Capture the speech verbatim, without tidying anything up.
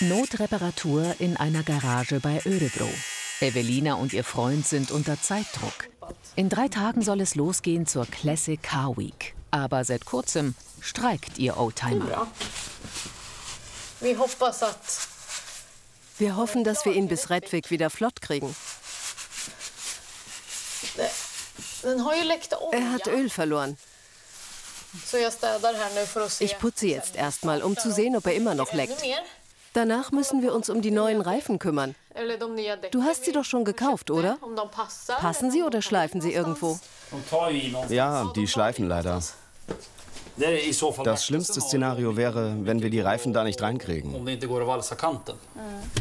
Notreparatur in einer Garage bei Örebro. Evelina und ihr Freund sind unter Zeitdruck. In drei Tagen soll es losgehen zur Classic Car Week. Aber seit kurzem streikt ihr Oldtimer. Wir hoffen, dass wir ihn bis Rättvik wieder flott kriegen. Er hat Öl verloren. Ich putze jetzt erstmal, um zu sehen, ob er immer noch leckt. Danach müssen wir uns um die neuen Reifen kümmern. Du hast sie doch schon gekauft, oder? Passen sie oder schleifen sie irgendwo? Ja, die schleifen leider. Das schlimmste Szenario wäre, wenn wir die Reifen da nicht reinkriegen.